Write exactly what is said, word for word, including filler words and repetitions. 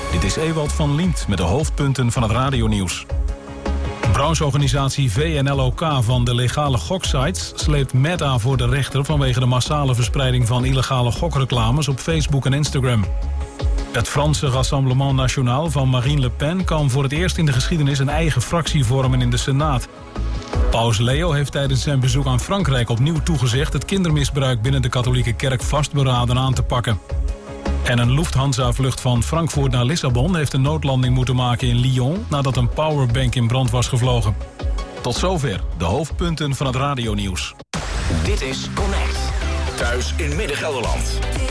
Dit is Ewald van Liemt met de hoofdpunten van het radionieuws. Brancheorganisatie V N L O K van de legale goksites sleept Meta voor de rechter vanwege de massale verspreiding van illegale gokreclames op Facebook en Instagram. Het Franse Rassemblement National van Marine Le Pen kan voor het eerst in de geschiedenis een eigen fractie vormen in de Senaat. Paus Leo heeft tijdens zijn bezoek aan Frankrijk opnieuw toegezegd het kindermisbruik binnen de katholieke kerk vastberaden aan te pakken. En een Lufthansa-vlucht van Frankfurt naar Lissabon heeft een noodlanding moeten maken in Lyon nadat een powerbank in brand was gevlogen. Tot zover de hoofdpunten van het radionieuws. Dit is Connect. Thuis in Midden-Gelderland.